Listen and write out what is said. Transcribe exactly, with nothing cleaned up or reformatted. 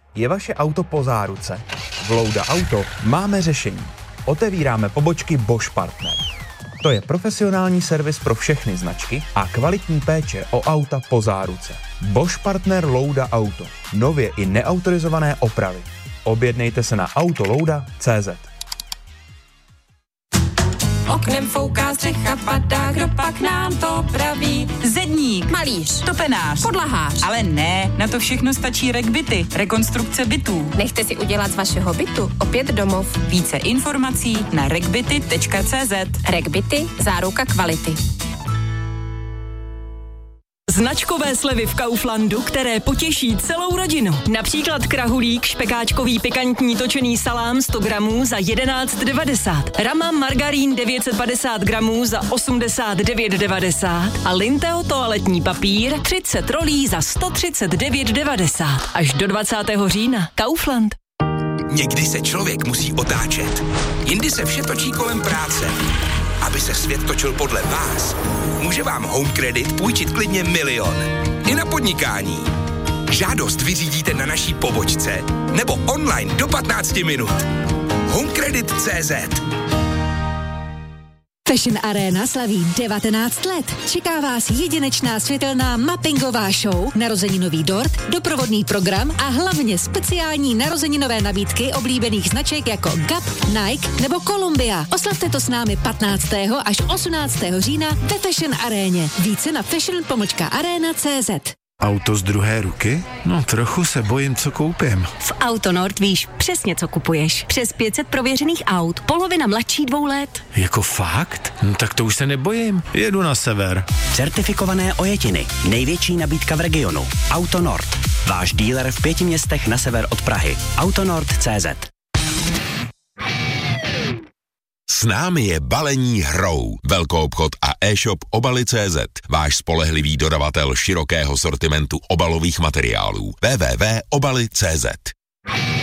Je vaše auto po záruce? V Louda Auto máme řešení. Otevíráme pobočky Bosch Partner. To je profesionální servis pro všechny značky a kvalitní péče o auta po záruce. Bosch Partner Louda Auto. Nově i neautorizované opravy. Objednejte se na autolouda tečka cé zet. Oknem fouká střecha, padá, kdo pak nám to praví? Zedník, Malíř, topenář, podlahář. ale ne, na to všechno stačí RECByty, rekonstrukce bytů. Nechte si udělat z vašeho bytu opět domov. Více informací na recbyty tečka cé zet. RECByty, záruka kvality. Značkové slevy v Kauflandu, které potěší celou rodinu. Například krahulík, špekáčkový pikantní točený salám sto gramů za jedenáct devadesát. Rama margarín devět set padesát gramů za osmdesát devět devadesát. A Linteo toaletní papír třicet rolí za sto třicet devět devadesát. Až do dvacátého října. Kaufland. Někdy se člověk musí otáčet. Jindy se vše točí kolem práce. Aby se svět točil podle vás, může vám Home Credit půjčit klidně milion. I na podnikání. Žádost vyřídíte na naší pobočce nebo online do patnáct minut. homecredit tečka cé zet. Fashion Arena slaví devatenáct let. Čeká vás jedinečná světelná mappingová show, narozeninový dort, doprovodný program a hlavně speciální narozeninové nabídky oblíbených značek jako Gap, Nike nebo Columbia. Oslavte to s námi patnáctého až osmnáctého října ve Fashion Aréně. Více na fashion pomlčka arena tečka cé zet. Auto z druhé ruky? No trochu se bojím, co koupím. V Autonord víš přesně, co kupuješ. Přes pět set prověřených aut, polovina mladší dvou let. Jako fakt? No tak to už se nebojím. Jedu na sever. Certifikované ojetiny. Největší nabídka v regionu. Autonord. Váš díler v pěti městech na sever od Prahy. autonord tečka cé zet. S námi je balení hrou. Velkoobchod a e-shop obaly tečka cé zet. Váš spolehlivý dodavatel širokého sortimentu obalových materiálů. w w w tečka obaly tečka cé zet.